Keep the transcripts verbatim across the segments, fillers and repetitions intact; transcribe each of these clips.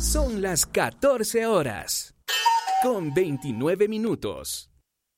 Son las catorce horas, con veintinueve minutos.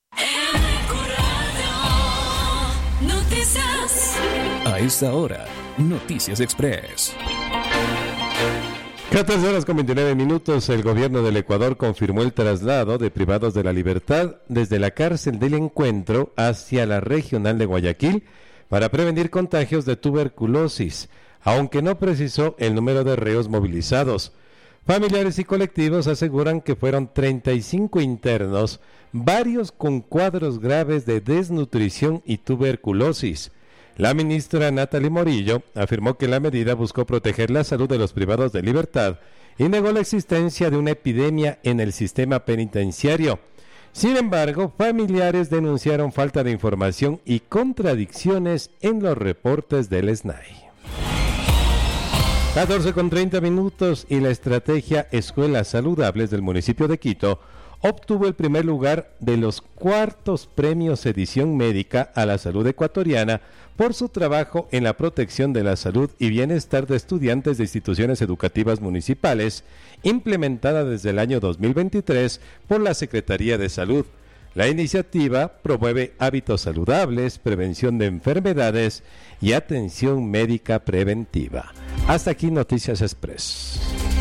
Noticias. A esta hora, Noticias Express. catorce horas con veintinueve minutos, el gobierno del Ecuador confirmó el traslado de privados de la libertad desde la cárcel del Encuentro hacia la regional de Guayaquil para prevenir contagios de tuberculosis, aunque no precisó el número de reos movilizados. Familiares y colectivos aseguran que fueron treinta y cinco internos, varios con cuadros graves de desnutrición y tuberculosis. La ministra Natalie Morillo afirmó que la medida buscó proteger la salud de los privados de libertad y negó la existencia de una epidemia en el sistema penitenciario. Sin embargo, familiares denunciaron falta de información y contradicciones en los reportes del S N A I. catorce con treinta minutos y la estrategia Escuelas Saludables del municipio de Quito obtuvo el primer lugar de los cuartos premios Edición Médica a la Salud Ecuatoriana por su trabajo en la protección de la salud y bienestar de estudiantes de instituciones educativas municipales, implementada desde el año dos mil veintitrés por la Secretaría de Salud. La iniciativa promueve hábitos saludables, prevención de enfermedades y atención médica preventiva. Hasta aquí Noticias Express.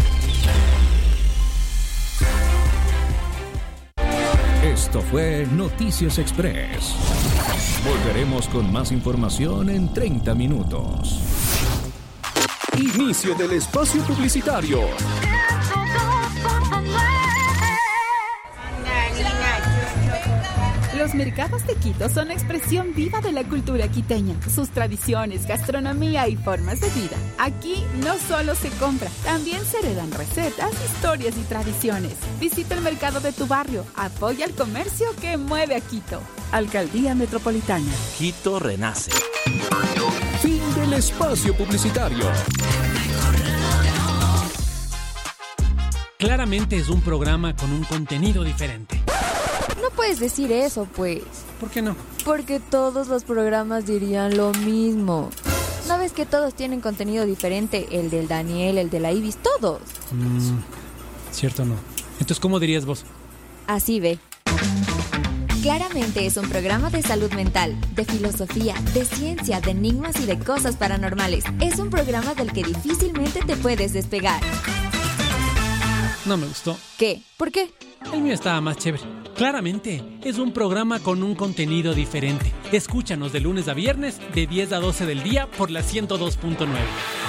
Esto fue Noticias Express. Volveremos con más información en treinta minutos. Inicio del espacio publicitario. Los mercados de Quito son expresión viva de la cultura quiteña, sus tradiciones, gastronomía y formas de vida. Aquí no solo se compra, también se heredan recetas, historias y tradiciones. Visita el mercado de tu barrio, apoya el comercio que mueve a Quito. Alcaldía Metropolitana. Quito renace. Fin del espacio publicitario. Claramente es un programa con un contenido diferente. No puedes decir eso, pues. ¿Por qué no? Porque todos los programas dirían lo mismo. ¿No ves que todos tienen contenido diferente? El del Daniel, el de la Ibis, todos. Mm, cierto no. Entonces, ¿cómo dirías vos? Así ve. Claramente es un programa de salud mental, de filosofía, de ciencia, de enigmas y de cosas paranormales. Es un programa del que difícilmente te puedes despegar. No me gustó. ¿Qué? ¿Por qué? El mío estaba más chévere. Claramente es un programa con un contenido diferente. Escúchanos de lunes a viernes de diez a doce del día por la ciento dos punto nueve.